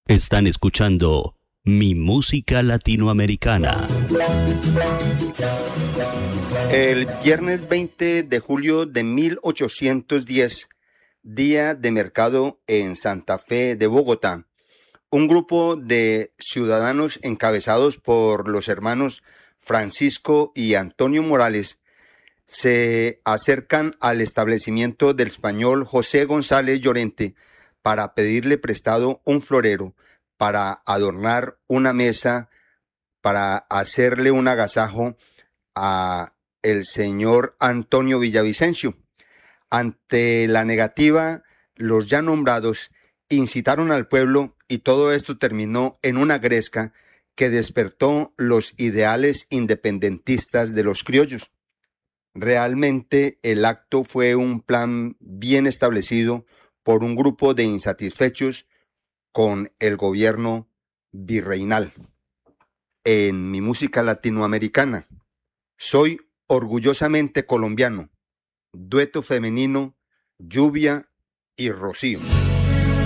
Están escuchando Mi Música Latinoamericana. El viernes 20 de julio de 1810, día de mercado en Santa Fe de Bogotá, un grupo de ciudadanos encabezados por los hermanos Francisco y Antonio Morales se acercan al establecimiento del español José González Llorente para pedirle prestado un florero para adornar una mesa, para hacerle un agasajo a el señor Antonio Villavicencio. Ante la negativa, los ya nombrados incitaron al pueblo y todo esto terminó en una gresca que despertó los ideales independentistas de los criollos. Realmente el acto fue un plan bien establecido por un grupo de insatisfechos con el gobierno virreinal. En Mi Música Latinoamericana, soy orgullosamente colombiano, dueto femenino, Lluvia y Rocío.